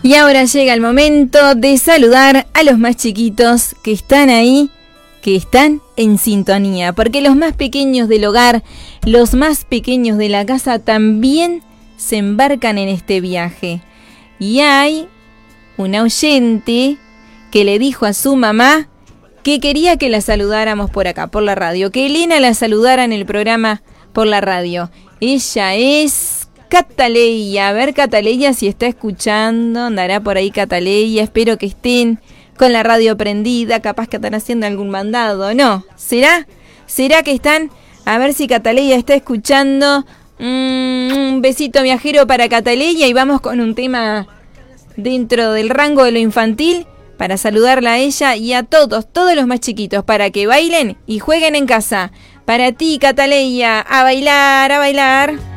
Y ahora llega el momento de saludar a los más chiquitos que están ahí, que están en sintonía, porque los más pequeños del hogar, los más pequeños de la casa también se embarcan en este viaje. Y hay una oyente que le dijo a su mamá que quería que la saludáramos por acá, por la radio, que Elena la saludara en el programa por la radio. Ella es Cataleya. A ver, Cataleya, si está escuchando, andará por ahí Cataleya. Espero que estén con la radio prendida, capaz que están haciendo algún mandado. ¿No? ¿Será? ¿Será que están? A ver si Cataleya está escuchando. Un besito viajero para Cataleya y vamos con un tema dentro del rango de lo infantil para saludarla a ella y a todos los más chiquitos, para que bailen y jueguen en casa. Para ti, Cataleya, a bailar, a bailar.